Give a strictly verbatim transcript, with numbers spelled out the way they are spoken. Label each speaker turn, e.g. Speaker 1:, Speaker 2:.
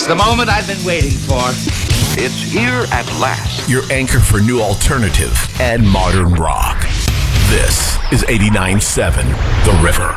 Speaker 1: the moment I've been waiting for.
Speaker 2: It's here at last.
Speaker 3: Your anchor for new alternative and modern rock. This is eighty-nine point seven The River.